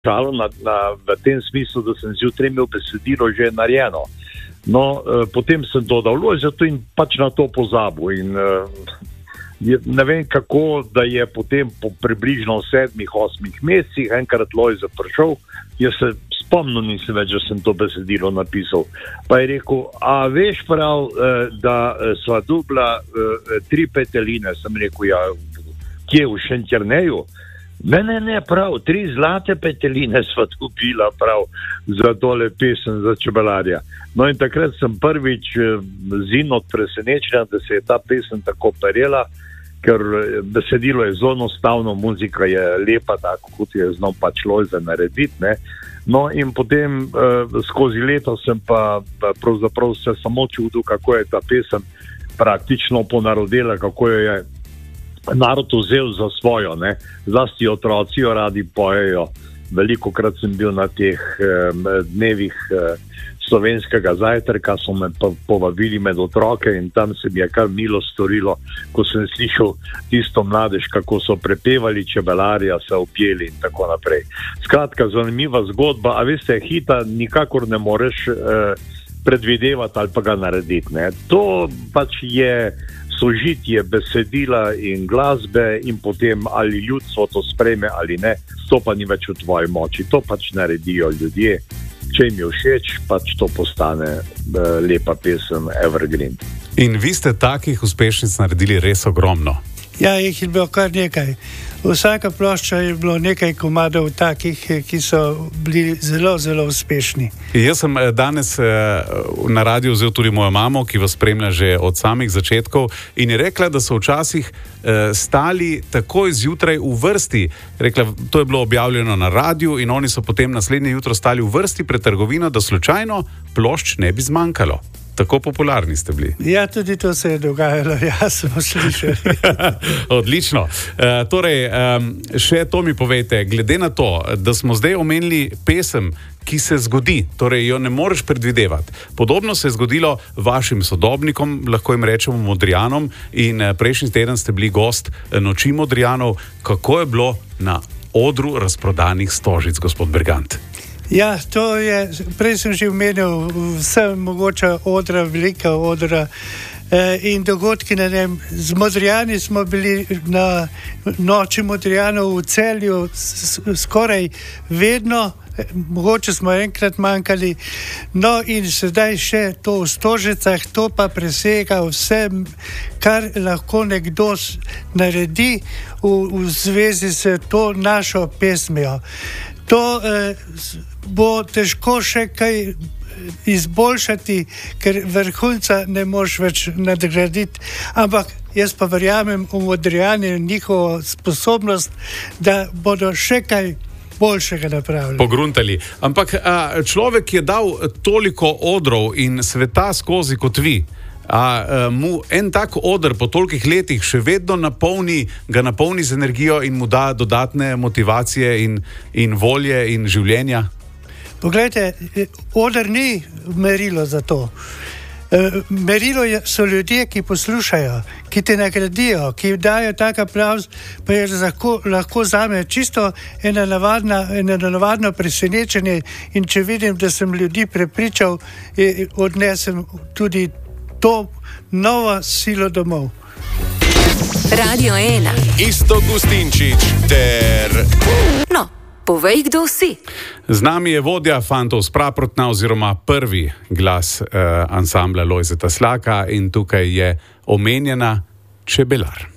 v tem smislu, da sem zjutraj imel besedilo že narejeno. No, potem sem to dal zato in pač na to pozabil. In ne vem kako, da je potem po približno 7-8 mesecih enkrat Lojze prišel, jaz se spomnil nisem več, da sem to besedilo napisal. Pa je rekel, a veš prav, da sva dubla 3 peteline, sem rekel, ja, kje v Šentjerneju? Ne, prav, 3 zlate peteline sva dobila prav za tole pesem za čebelarja. No in takrat sem prvič zinot presenečen, da se je ta pesem tako perela, ker besedilo je zelo enostavno, muzika je lepa, tako kot je znal pač Lojze narediti, ne. No in potem skozi leto sem pa pravzaprav se samo čudil, kako je ta pesem praktično ponarodela, kako jo je narod vzel za svojo, ne. Zlasti otroci jo radi pojejo. Velikokrat sem bil na teh dnevih slovenskega zajtrka, so me povabili med otroke in tam se mi je kar milo storilo, ko sem slišal tisto mladež, kako so prepevali čebelarja, se opjeli in tako naprej. Skratka, zanimiva zgodba, a veste, hita nikakor ne moreš predvidevati ali pa ga narediti, ne. To pač je sožitje besedila in glasbe in potem ali ljudstvo to sprejme ali ne, to pa ni več v tvoji moči, to pač naredijo ljudje. Če jim je všeč, pač to postane lepa pesem Evergreen. In vi ste takih uspešnic naredili res ogromno. Ja, jih je bilo kar nekaj. Vsaka plošča je bilo nekaj komadov takih, ki so bili zelo, zelo uspešni. Jaz sem danes na radiju vzel tudi mojo mamo, ki vas spremlja že od samih začetkov in je rekla, da so včasih stali takoj zjutraj v vrsti. Rekla, to je bilo objavljeno na radiju in oni so potem naslednje jutro stali v vrsti pred trgovino, da slučajno plošč ne bi zmanjkalo. Tako popularni ste bili. Ja, tudi to se je dogajalo, ja, smo slišali. Odlično. Torej, še to mi povejte, glede na to, da smo zdaj omenili pesem, ki se zgodi, torej jo ne moreš predvidevati. Podobno se je zgodilo vašim sodobnikom, lahko jim rečemo Modrijanom, in prejšnji teden ste bili gost Noči Modrijanov. Kako je bilo na odru razprodanih stožic, gospod Bergant? Ja, to je, prej sem že omenil, vse mogoča odra, velika odra in dogodki na njem. Z Modrijani smo bili na Noči Modrijanov v Celju skoraj vedno, mogoče smo enkrat manjkali, no in sedaj še to v Stožicah, to pa presega vse, kar lahko nekdo naredi v zvezi s to našo pesmijo. To bo težko še kaj izboljšati, ker vrhunca ne moreš več nadgraditi, ampak jaz pa verjamem v Modrijane in njihovo sposobnost, da bodo še kaj boljšega napravili. Pogruntali. Ampak človek je dal toliko odrov in sveta skozi kot vi. Mu en tak oder po tolikih letih še vedno ga napolni z energijo in mu da dodatne motivacije in volje in življenja? Poglejte, oder ni merilo za to. Merilo so ljudje, ki poslušajo, ki te nagradijo, ki dajo tak aplavz, pa je lahko zame čisto eno navadno presenečenje in če vidim, da sem ljudi prepričal, odnesem tudi to novo silo domov. Radio 1. Iztok Gustinčič ter... No, povej, kdo si. Z nami je vodja Fantov z Praprotna oziroma prvi glas ansambla Lojzeta Slaka in tukaj je omenjena Čebelar.